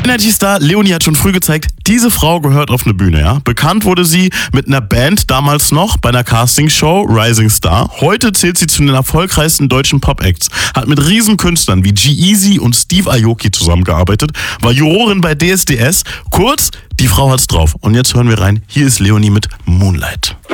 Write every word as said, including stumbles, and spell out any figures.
Energy Star Leonie hat schon früh gezeigt, diese Frau gehört auf eine Bühne, ja. Bekannt wurde sie mit einer Band damals noch bei einer Castingshow, Rising Star. Heute zählt sie zu den erfolgreichsten deutschen Pop-Acts. Hat mit Riesenkünstlern wie G-Eazy und Steve Aoki zusammengearbeitet. War Jurorin bei D S D S. Kurz, die Frau hat's drauf. Und jetzt hören wir rein. Hier ist Leonie mit Moonlight.